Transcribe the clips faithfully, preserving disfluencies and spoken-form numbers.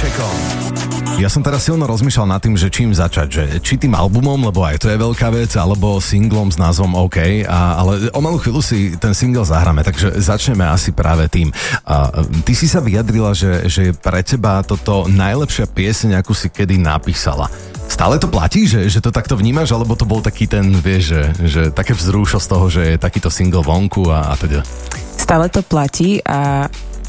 Vašekom. Ja som teraz silno rozmýšľal nad tým, že čím začať, že či tým albumom, lebo aj to je veľká vec, alebo singlom s názvom OK, a, ale o malú chvíľu si ten single zahráme, takže začneme asi práve tým. A, ty si sa vyjadrila, že, že je pre teba toto najlepšia pieseň, akú si kedy napísala. Stále to platí, že, že to takto vnímaš, alebo to bol taký ten, vieš, že, že také vzrúšo z toho, že je takýto single vonku a, a teda? Stále to platí a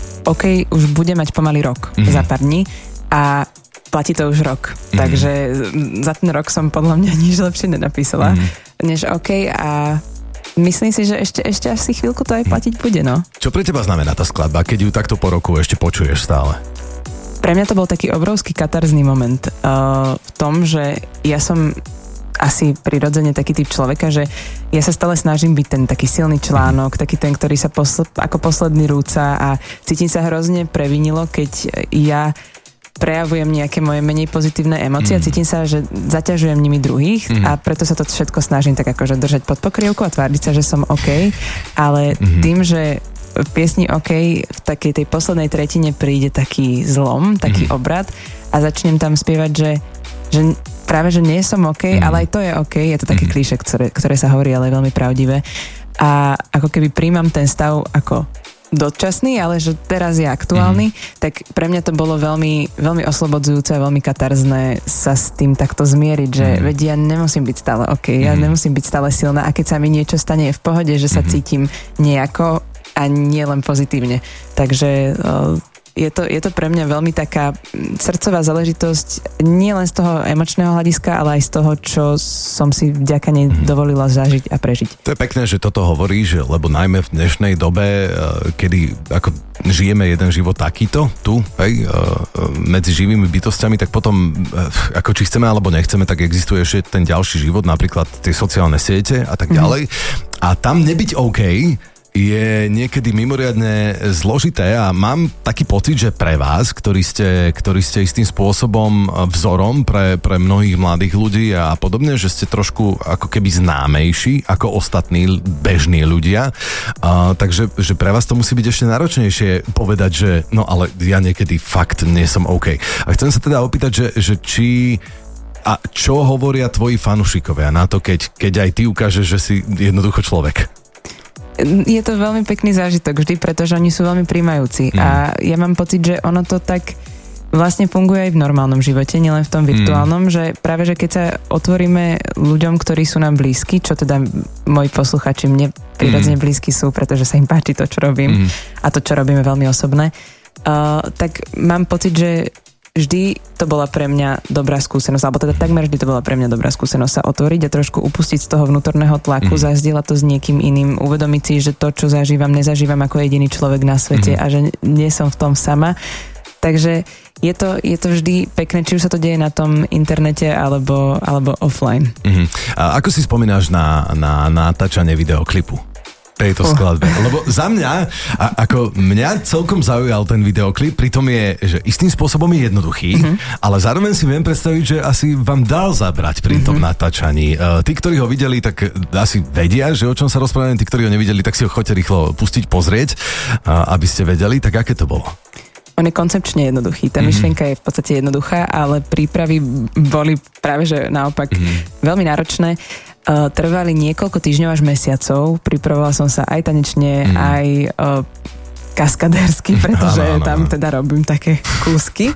OK už bude mať pomaly rok mm-hmm. za pár dní a platí to už rok. Mm-hmm. Takže za ten rok som podľa mňa nič lepšie nenapísala, mm-hmm. než OK a myslím si, že ešte, ešte asi chvíľku to aj platiť bude, no. Čo pre teba znamená tá skladba, keď ju takto po roku ešte počuješ stále? Pre mňa to bol taký obrovský katarzný moment uh, v tom, že ja som asi prirodzene taký typ človeka, že ja sa stále snažím byť ten taký silný článok, taký ten, ktorý sa posl- ako posledný rúca a cítim sa hrozne previnilo, keď ja prejavujem nejaké moje menej pozitívne emócie mm. a cítim sa, že zaťažujem nimi druhých mm. a preto sa to všetko snažím tak akože držať pod pokrievkou a tváriť sa, že som OK, ale mm. tým, že v piesni OK v takej tej poslednej tretine príde taký zlom, taký mm. obrad a začnem tam spievať, že, že práve, že nie som OK, mm. ale aj to je OK, je to také mm. klíše, ktoré, ktoré sa hovorí, ale je veľmi pravdivé a ako keby príjmam ten stav ako dočasný, ale že teraz je aktuálny, mm. tak pre mňa to bolo veľmi, veľmi oslobodzujúce a veľmi katarzné sa s tým takto zmieriť, že mm. veď ja nemusím byť stále OK, mm. ja nemusím byť stále silná a keď sa mi niečo stane je v pohode, že sa mm. cítim nejako a nie len pozitívne. Takže je to, je to pre mňa veľmi taká srdcová záležitosť nie len z toho emočného hľadiska, ale aj z toho, čo som si vďaka nej dovolila zažiť a prežiť. To je pekné, že toto hovoríš, lebo najmä v dnešnej dobe, kedy ako žijeme jeden život takýto, tu, hej, medzi živými bytostiami, tak potom, ako či chceme alebo nechceme, tak existuje ešte ten ďalší život, napríklad tie sociálne siete a tak ďalej. Mm-hmm. A tam nebyť OK je niekedy mimoriadne zložité a mám taký pocit, že pre vás, ktorí ste, ktorí ste istým spôsobom vzorom pre, pre mnohých mladých ľudí a podobne, že ste trošku ako keby známejší ako ostatní bežní ľudia. A, takže že pre vás to musí byť ešte náročnejšie povedať, že no ale ja niekedy fakt nie som OK. A chcem sa teda opýtať, že, že či a čo hovoria tvoji fanúšikovia na to, keď, keď aj ty ukážeš, že si jednoducho človek? Je to veľmi pekný zážitok vždy, pretože oni sú veľmi príjmajúci mm. a ja mám pocit, že ono to tak vlastne funguje aj v normálnom živote, nielen v tom virtuálnom, mm. že práve, že keď sa otvoríme ľuďom, ktorí sú nám blízki, čo teda moji posluchači mne prirodzene mm. blízki sú, pretože sa im páči to, čo robím mm. a to, čo robíme veľmi osobné, uh, tak mám pocit, že vždy to bola pre mňa dobrá skúsenosť, alebo teda takmer vždy to bola pre mňa dobrá skúsenosť sa otvoriť a trošku upustiť z toho vnútorného tlaku, mm. zazdieľať to s niekým iným, uvedomiť si, že to, čo zažívam, nezažívam ako jediný človek na svete mm. a že nie som v tom sama. Takže je to, je to vždy pekné, či už sa to deje na tom internete alebo, alebo offline. Mm. A ako si spomínaš na, na natáčanie videoklipu tejto skladbe? Oh. Lebo za mňa, a, ako mňa celkom zaujal ten videoklip, pritom je, že istým spôsobom je jednoduchý, mm-hmm. ale zároveň si viem predstaviť, že asi vám dal zabrať pri tom mm-hmm. natáčaní. Uh, tí, ktorí ho videli, tak asi vedia, že o čom sa rozprávame, tí, ktorí ho nevideli, tak si ho choďte rýchlo pustiť, pozrieť, uh, aby ste vedeli, tak aké to bolo? On je koncepčne jednoduchý, tá mm-hmm. myšlienka je v podstate jednoduchá, ale prípravy boli práve, že naopak mm-hmm. veľmi náročné. Uh, trvali niekoľko týždňov až mesiacov. Pripravovala som sa aj tanečne, mm. aj uh, kaskadérsky, pretože no, no, no. tam teda robím také kúsky.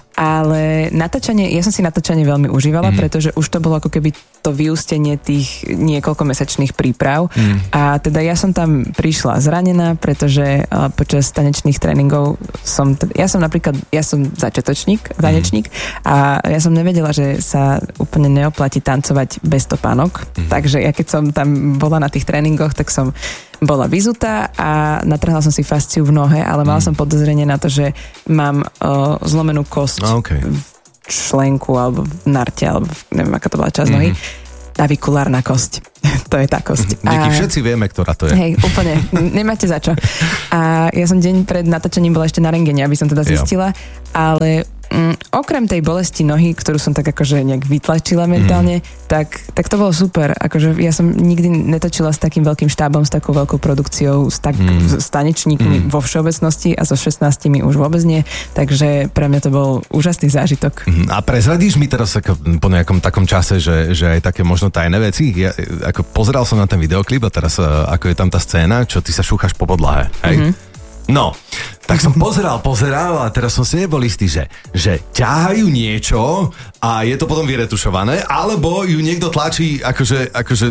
Ale natáčanie, ja som si natáčanie veľmi užívala, mm. pretože už to bolo ako keby to vyústenie tých niekoľkomesačných príprav. Mm. A teda ja som tam prišla zranená, pretože uh, počas tanečných tréningov som, ja som napríklad, ja som začiatočník, tanečník mm. a ja som nevedela, že sa úplne neoplatí tancovať bez topánok. Mm. Takže ja keď som tam bola na tých tréningoch, tak som bola vyzutá a natrhla som si fasciu v nohe, ale mala mm. som podozrenie na to, že mám uh, zlomenú kosť okay. v členku alebo v narte, alebo neviem, aká to bola časť mm. nohy. Navikulárna kosť. To je tá kosť. Díky, všetci vieme, ktorá to je. Hej, úplne. Nemáte za čo. A ja som deň pred natáčaním bola ešte na rentgene, aby som teda zistila, jo. ale mm, okrem tej bolesti nohy, ktorú som tak akože nejak vytlačila mentálne, mm. tak, tak to bolo super. Akože ja som nikdy netočila s takým veľkým štábom, s takou veľkou produkciou, s, tak, mm. s tanečníkmi mm. vo všeobecnosti a so šestnástimi už vôbec nie. Takže pre mňa to bol úžasný zážitok. Mm. A prezradíš mi teraz ako, po nejakom takom čase, že, že aj také možno tajné veci? Ja, ako pozeral som na ten videoklip a teraz ako je tam tá scéna, čo ty sa šúchaš po podlahe, hej? Mm-hmm. No, tak som pozeral, pozeral a teraz som si nebol istý, že, že ťahajú niečo a je to potom vyretušované, alebo ju niekto tlačí akože, akože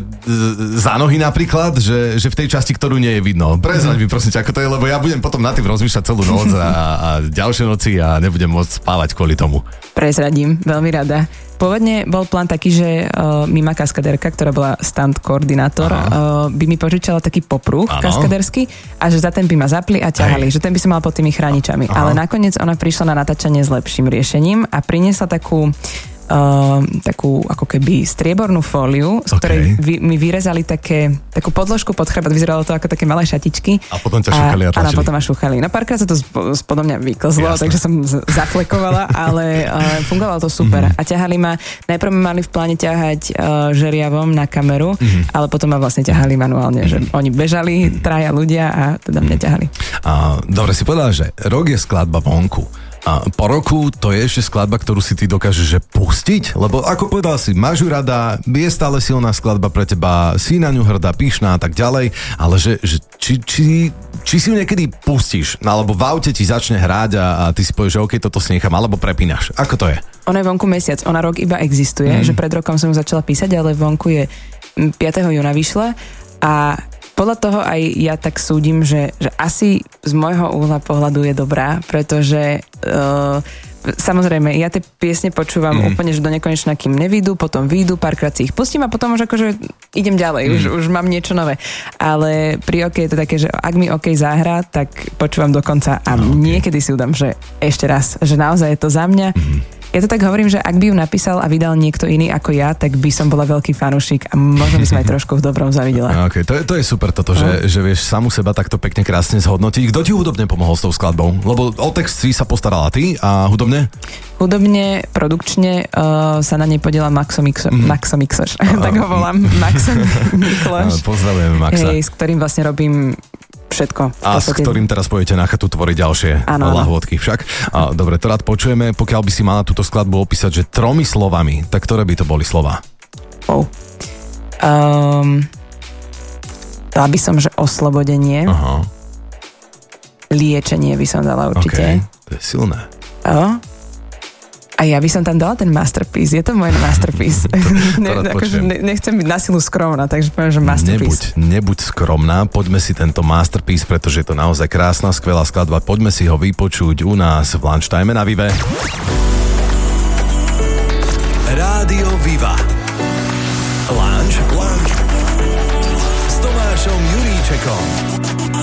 za nohy napríklad, že, že v tej časti, ktorú nie je vidno. Prezraď mi prosím, ako to je, lebo ja budem potom na tým rozmýšľať celú noc a, a ďalšie noci a nebudem môcť spávať kvôli tomu. Prezradím, veľmi rada. Pôvodne bol plán taký, že uh, Mima kaskadérka, ktorá bola stunt koordinátor, uh, by mi požičala taký popruh ano. kaskaderský a že za ten by ma zapli a ťahali, Hej. že ten by som mal pod tými chráničami. Aha. Ale nakoniec ona prišla na natáčanie s lepším riešením a priniesla takú Uh, takú ako keby striebornú fóliu, z ktorej okay. vy, mi vyrezali také, takú podložku pod chrbát, vyzeralo to ako také malé šatičky. A potom ťa šúchali a tlačili. Áno, potom ma šúchali. No párkrát sa to spodo mňa vyklzlo, Jasne. takže som z- zaflekovala, ale uh, fungovalo to super. Mm-hmm. A ťahali ma, najprv ma mali v pláne ťahať uh, žeriavom na kameru, mm-hmm. ale potom ma vlastne ťahali manuálne, mm-hmm. že oni bežali, mm-hmm. traja ľudia a teda mňa ťahali. Uh, dobre, si povedala, že rok je skladba vonku. A po roku to je ešte skladba, ktorú si ty dokážeš že pustiť? Lebo ako povedal si, máš ju rada, je stále silná skladba pre teba, si na ňu hrdá, pyšná a tak ďalej, ale že, že či, či, či si ju niekedy pustíš, alebo v aute ti začne hrať a, a ty si povieš, že OK, toto si nechám, alebo prepínaš. Ako to je? Ona je vonku mesiac, ona rok iba existuje, mm. že pred rokom som ju začala písať, ale vonku je piateho júna vyšla a podľa toho aj ja tak súdim, že, že asi z môjho uhla pohľadu je dobrá, pretože uh, samozrejme, ja tie piesne počúvam mm. úplne, že do nekonečna, kým nevídu, potom výjdu, párkrát si ich pustím a potom už akože idem ďalej, mm. už, už mám niečo nové. Ale pri OK je to také, že ak mi OK zahrá, tak počúvam do konca a no, okay. niekedy si udám, že ešte raz, že naozaj je to za mňa. Mm. Ja to tak hovorím, že ak by ju napísal a vydal niekto iný ako ja, tak by som bola veľký fanúšik a možno by som aj trošku v dobrom zavidela. Okay, to, je, to je super toto, no. že, že vieš samu seba takto pekne krásne zhodnotiť. Kto ti hudobne pomohol s tou skladbou? Lebo o text si sa postarala ty a hudobne? Hudobne, produkčne uh, sa na nej podiela Maxo Mixer, mm. Maxo Mixer, tak ho volám, Maxo Mikloš. Pozdravujeme Maxa. Hej, s ktorým vlastne robím všetko. A s ktorým teraz pôjdete na chatu tvoriť ďalšie ano, lahôdky však. A, dobre, to rád počujeme. Pokiaľ by si mala túto skladbu opísať, že tromi slovami, tak ktoré by to boli slova? Oh. Um, dala by som, že oslobodenie. Aha. Liečenie by som dala určite. Okay, to je silné. Oh. A ja by som tam dala ten masterpiece. Je to môj masterpiece. ne, akože ne, nechcem byť na silu skromná, takže poviem, že masterpiece. Nebuď, nebuď skromná, poďme si tento masterpiece, pretože je to naozaj krásna, skvelá skladba. Poďme si ho vypočuť u nás v Lunchtime na Vive. Rádio Viva. Lunch, lunch s Tomášom Juríčekom.